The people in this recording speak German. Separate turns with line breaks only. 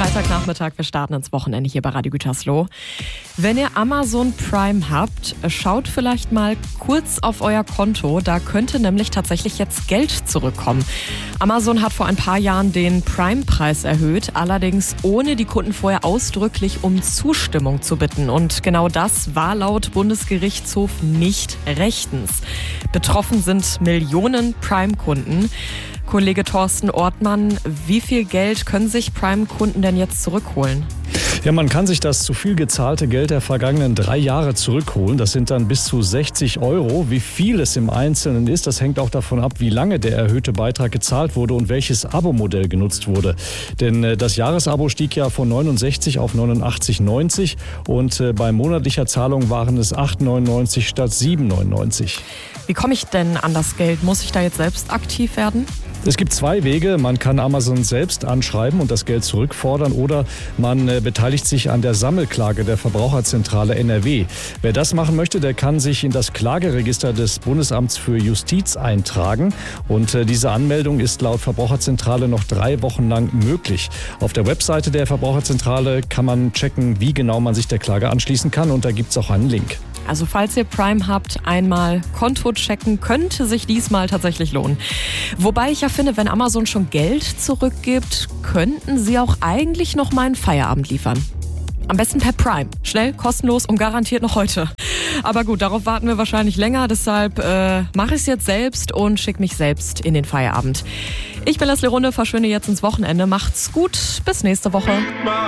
Freitagnachmittag, wir starten ins Wochenende hier bei Radio Gütersloh. Wenn ihr Amazon Prime habt, schaut vielleicht mal kurz auf euer Konto. Da könnte nämlich tatsächlich jetzt Geld zurückkommen. Amazon hat vor ein paar Jahren den Prime-Preis erhöht, allerdings ohne die Kunden vorher ausdrücklich um Zustimmung zu bitten. Und genau das war laut Bundesgerichtshof nicht rechtens. Betroffen sind Millionen Prime-Kunden. Kollege Thorsten Ortmann, wie viel Geld können sich Prime-Kunden denn jetzt zurückholen?
Ja, man kann sich das zu viel gezahlte Geld der vergangenen 3 Jahre zurückholen. Das sind dann bis zu 60 Euro. Wie viel es im Einzelnen ist, das hängt auch davon ab, wie lange der erhöhte Beitrag gezahlt wurde und welches Abo-Modell genutzt wurde. Denn das Jahresabo stieg ja von 69 auf 89,90 und bei monatlicher Zahlung waren es 8,99 statt 7,99.
Wie komme ich denn an das Geld? Muss ich da jetzt selbst aktiv werden?
Es gibt 2 Wege. Man kann Amazon selbst anschreiben und das Geld zurückfordern oder man beteiligt sich an der Sammelklage der Verbraucherzentrale NRW. Wer das machen möchte, der kann sich in das Klageregister des Bundesamts für Justiz eintragen. Und diese Anmeldung ist laut Verbraucherzentrale noch 3 Wochen lang möglich. Auf der Webseite der Verbraucherzentrale kann man checken, wie genau man sich der Klage anschließen kann. Und da gibt es auch einen Link.
Also falls ihr Prime habt, einmal Konto checken, könnte sich diesmal tatsächlich lohnen. Wobei ich ja finde, wenn Amazon schon Geld zurückgibt, könnten sie auch eigentlich noch mal einen Feierabend liefern. Am besten per Prime. Schnell, kostenlos und garantiert noch heute. Aber gut, darauf warten wir wahrscheinlich länger. Deshalb mache ich es jetzt selbst und schicke mich selbst in den Feierabend. Ich bin Leslie Runde, verschwinde jetzt ins Wochenende. Macht's gut, bis nächste Woche.